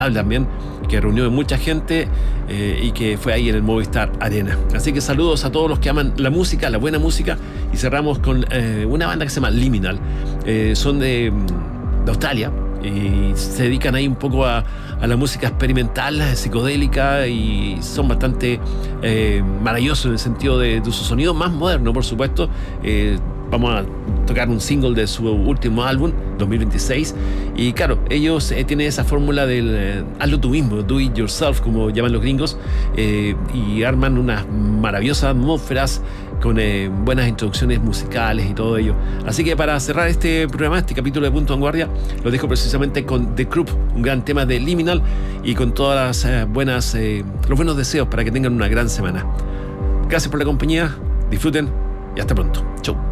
también, que reunió mucha gente y que fue ahí en el Movistar Arena. Así que saludos a todos los que aman la música, la buena música, y cerramos con una banda que se llama Liminal. Son de Australia y se dedican ahí un poco a la música experimental, psicodélica, y son bastante maravillosos en el sentido de su sonido más moderno, por supuesto. Vamos a tocar un single de su último álbum, 2026. Y claro, ellos tienen esa fórmula del hazlo tú mismo, do it yourself, como llaman los gringos, y arman unas maravillosas atmósferas con buenas introducciones musicales y todo ello. Así que para cerrar este programa, este capítulo de Punto Vanguardia, lo dejo precisamente con The Group, un gran tema de Liminal, y con todas las los buenos deseos para que tengan una gran semana. Gracias por la compañía, disfruten y hasta pronto. Chau.